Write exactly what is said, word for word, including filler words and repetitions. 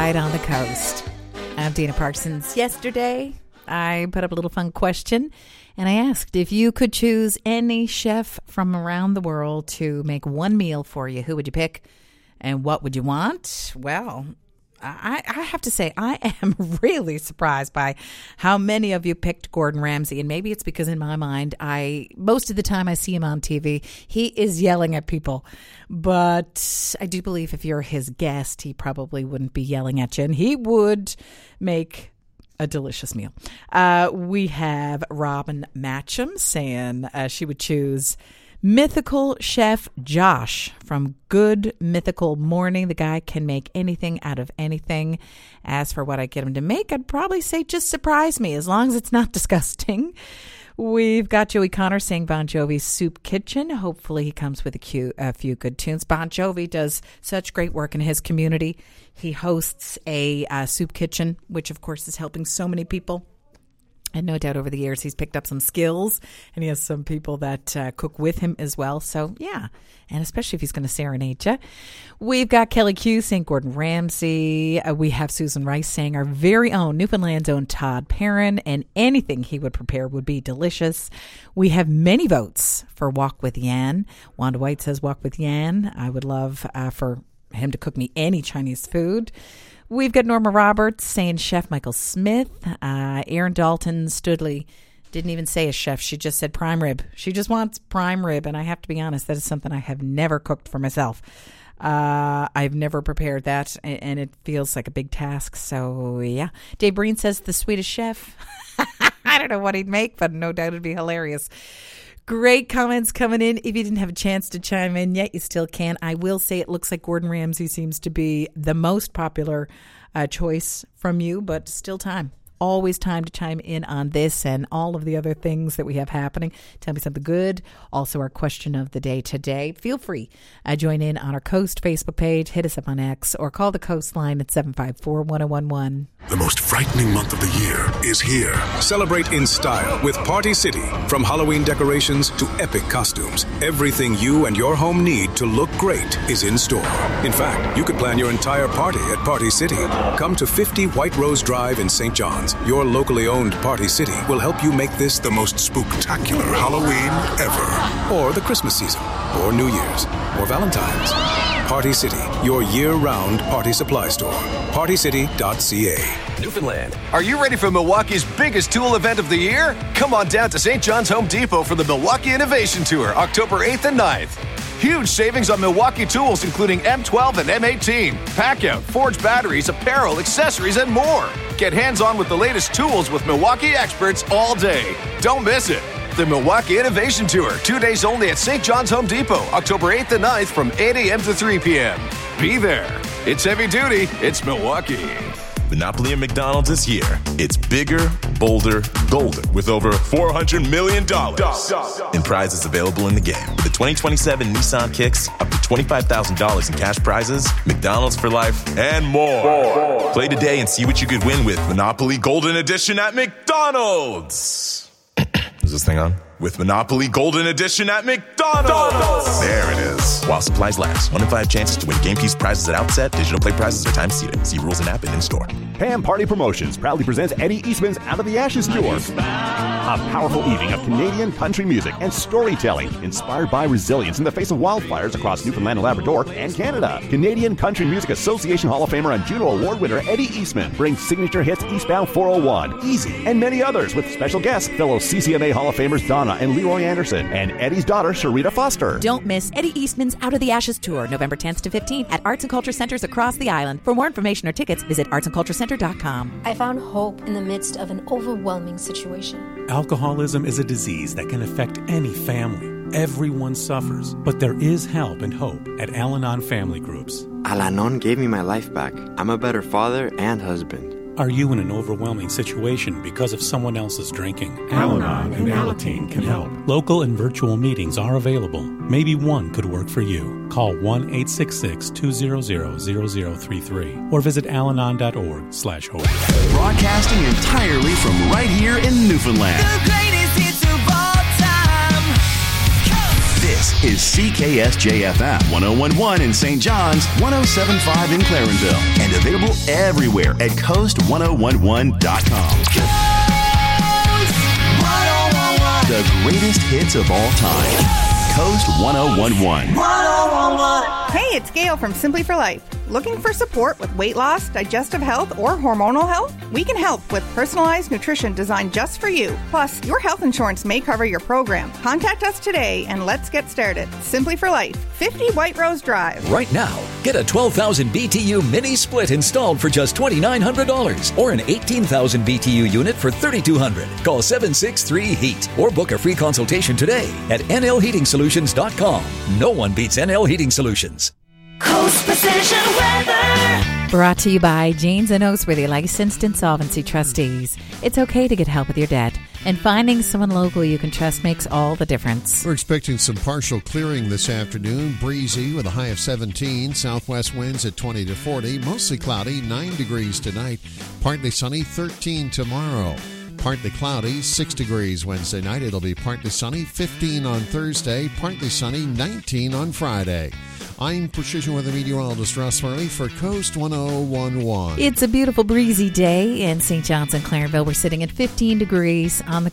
right on the coast. I'm Dana Parsons. Yesterday, I put up a little fun question, and I asked if you could choose any chef from around the world to make one meal for you, who would you pick and what would you want? Well, I, I have to say, I am really surprised by how many of you picked Gordon Ramsay. And maybe it's because in my mind, I most of the time I see him on T V, he is yelling at people. But I do believe if you're his guest, he probably wouldn't be yelling at you. And he would make a delicious meal. Uh, we have Robin Matcham saying uh, she would choose Mythical Chef Josh from Good Mythical Morning. The guy can make anything out of anything. As for what I get him to make, I'd probably say just surprise me, as long as it's not disgusting. We've got Joey Connor saying Bon Jovi's Soup Kitchen. Hopefully he comes with a, cue, a few good tunes. Bon Jovi does such great work in his community. He hosts a uh, soup kitchen, which of course is helping so many people. And no doubt over the years, he's picked up some skills, and he has some people that uh, cook with him as well. So, yeah, and especially if he's going to serenade you. We've got Kelly Q saying Gordon Ramsay. Uh, we have Susan Rice saying our very own Newfoundland's own Todd Perrin, and anything he would prepare would be delicious. We have many votes for Wok with Yan. Wanda White says Wok with Yan. I would love uh, for him to cook me any Chinese food. We've got Norma Roberts saying Chef Michael Smith. Uh, Erin Dalton Studley didn't even say a chef. She just said prime rib. She just wants prime rib. And I have to be honest, that is something I have never cooked for myself. Uh, I've never prepared that, and it feels like a big task. So, yeah. Dave Breen says the Swedish chef. I don't know what he'd make, but no doubt it'd be hilarious. Great comments coming in. If you didn't have a chance to chime in yet, you still can. I will say it looks like Gordon Ramsay seems to be the most popular uh, choice from you, but still time. Always time to chime in on this and all of the other things that we have happening. Tell me something good. Also, our question of the day today. Feel free. Uh, join in on our Coast Facebook page. Hit us up on X or call the Coast line at seven five four, one oh one one. The most frightening month of the year is here. Celebrate in style with Party City. From Halloween decorations to epic costumes, everything you and your home need to look great is in store. In fact, you could plan your entire party at Party City. Come to fifty White Rose Drive in Saint John's. Your locally owned Party City will help you make this the most spooktacular Halloween ever. Or the Christmas season, or New Year's, or Valentine's. Party City, your year-round party supply store. party city dot c a. Newfoundland, are you ready for Milwaukee's biggest tool event of the year? Come on down to Saint John's Home Depot for the Milwaukee Innovation Tour, October eighth and ninth. Huge savings on Milwaukee tools, including M twelve and M eighteen, pack-out, forged batteries, apparel, accessories, and more. Get hands-on with the latest tools with Milwaukee experts all day. Don't miss it. The Milwaukee Innovation Tour, two days only at Saint John's Home Depot, October eighth and ninth from eight a.m. to three p.m. Be there. It's heavy duty. It's Milwaukee. Monopoly at McDonald's is here. It's bigger, bolder, golden, with over four hundred million dollars in prizes available in the game. With the twenty twenty-seven Nissan Kicks, up to twenty-five thousand dollars in cash prizes, McDonald's for life, and more. more. Play today and see what you could win with Monopoly Golden Edition at McDonald's. Is this thing on? With Monopoly Golden Edition at McDonald's. McDonald's. There it is. While supplies last. One in five chances to win game piece prizes at outset. Digital play prizes are time seated. See rules and app and in-store. Pam Party Promotions proudly presents Eddie Eastman's Out of the Ashes Tour. A powerful evening of Canadian country music and storytelling inspired by resilience in the face of wildfires across Newfoundland and Labrador and Canada. Canadian Country Music Association Hall of Famer and Juno Award winner Eddie Eastman brings signature hits Eastbound four oh one, Easy, and many others with special guests, fellow C C M A Hall of Famers Donna and Leroy Anderson, and Eddie's daughter, Sharita Foster. Don't miss Eddie Eastman's Out of the Ashes Tour, November tenth to fifteenth at Arts and Culture Centers across the island. For more information or tickets, visit arts and culture center dot com. I found hope in the midst of an overwhelming situation. Alcoholism is a disease that can affect any family. Everyone suffers, but there is help and hope at Al-Anon Family Groups. Al-Anon gave me my life back. I'm a better father and husband. Are you in an overwhelming situation because of someone else's drinking? Al-Anon and Alateen can help. Local and virtual meetings are available. Maybe one could work for you. Call one eight six six, two hundred, zero zero three three or visit alanon dot org slash hope. Broadcasting entirely from right here in Newfoundland. The greatest hits of all time. This This is C K S J F M one oh one point one in Saint John's, one oh seven point five in Clarenville, and available everywhere at coast one oh one one dot com. The greatest hits of all time. Coast one oh one one. Hey, it's Gail from Simply for Life. Looking for support with weight loss, digestive health, or hormonal health? We can help with personalized nutrition designed just for you. Plus, your health insurance may cover your program. Contact us today and let's get started. Simply for Life, fifty White Rose Drive. Right now, get a twelve thousand B T U mini split installed for just twenty-nine hundred dollars or an eighteen thousand B T U unit for thirty-two hundred dollars. Call seven six three HEAT or book a free consultation today at N L heating solutions dot com. No one beats N L Heating Solutions. Coast Precision Weather. Brought to you by Janes and Oaksworthy, licensed insolvency trustees. It's okay to get help with your debt, and finding someone local you can trust makes all the difference. We're expecting some partial clearing this afternoon. Breezy with a high of seventeen. Southwest winds at twenty to forty. Mostly cloudy, nine degrees tonight. Partly sunny, thirteen tomorrow. Partly cloudy, six degrees Wednesday night. It'll be partly sunny, fifteen on Thursday. Partly sunny, nineteen on Friday. I'm Precision Weather Meteorologist Russ Farley for Coast one oh one point one. It's a beautiful breezy day in Saint John's and Clarenville. We're sitting at fifteen degrees on the